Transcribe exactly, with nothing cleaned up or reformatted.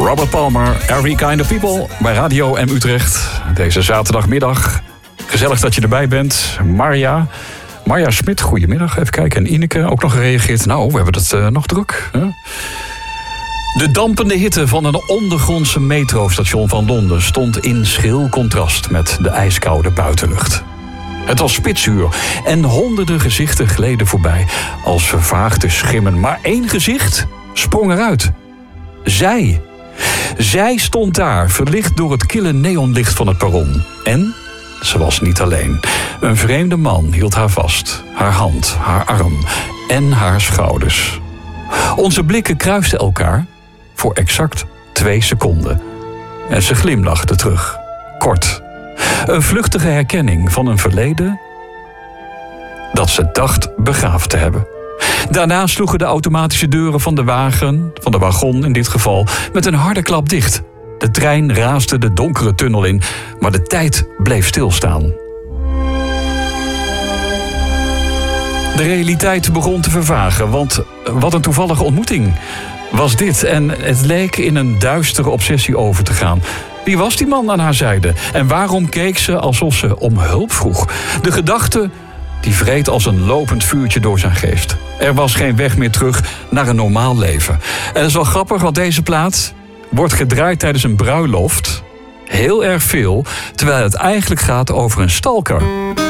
Robert Palmer, Every Kind of People bij Radio M Utrecht. Deze zaterdagmiddag. Gezellig dat je erbij bent. Marja. Marja Smit, goedemiddag. Even kijken. En Ineke ook nog gereageerd. Nou, we hebben het uh, nog druk. Hè? De dampende hitte van een ondergrondse metrostation van Londen stond in schril contrast met de ijskoude buitenlucht. Het was spitsuur en honderden gezichten gleden voorbij als vervaagde schimmen. Maar één gezicht sprong eruit. Zij. Zij stond daar, verlicht door het kille neonlicht van het perron. En ze was niet alleen. Een vreemde man hield haar vast. Haar hand, haar arm en haar schouders. Onze blikken kruisten elkaar voor exact twee seconden. En ze glimlachte terug. Kort. Een vluchtige herkenning van een verleden dat ze dacht begraafd te hebben. Daarna sloegen de automatische deuren van de wagen, van de wagon in dit geval, met een harde klap dicht. De trein raasde de donkere tunnel in, maar de tijd bleef stilstaan. De realiteit begon te vervagen, want wat een toevallige ontmoeting was dit. En het leek in een duistere obsessie over te gaan. Wie was die man aan haar zijde? En waarom keek ze alsof ze om hulp vroeg? De gedachte die vreet als een lopend vuurtje door zijn geest. Er was geen weg meer terug naar een normaal leven. En het is wel grappig, want deze plaat wordt gedraaid tijdens een bruiloft. Heel erg veel, terwijl het eigenlijk gaat over een stalker.